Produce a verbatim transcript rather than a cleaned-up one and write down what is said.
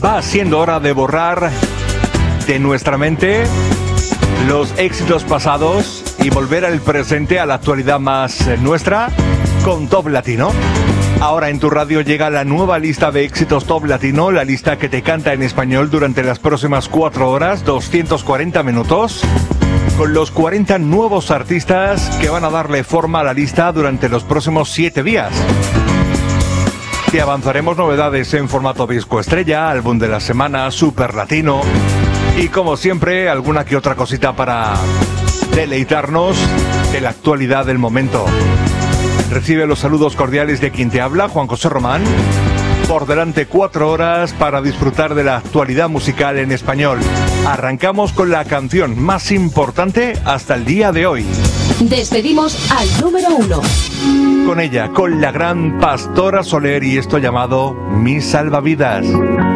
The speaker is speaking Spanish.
Va siendo hora de borrar de nuestra mente los éxitos pasados y volver al presente, a la actualidad más nuestra, con Top Latino. Ahora en tu radio llega la nueva lista de éxitos Top Latino, la lista que te canta en español durante las próximas cuatro horas, doscientos cuarenta minutos, con los cuarenta nuevos artistas que van a darle forma a la lista durante los próximos siete días. Te avanzaremos novedades en formato disco estrella, álbum de la semana, super latino y, como siempre, alguna que otra cosita para deleitarnos de la actualidad del momento. Recibe los saludos cordiales de quien te habla, Juan José Román. Por delante cuatro horas para disfrutar de la actualidad musical en español. Arrancamos con la canción más importante hasta el día de hoy. Despedimos al número uno. Con ella, con la gran Pastora Soler y esto llamado Mis Salvavidas.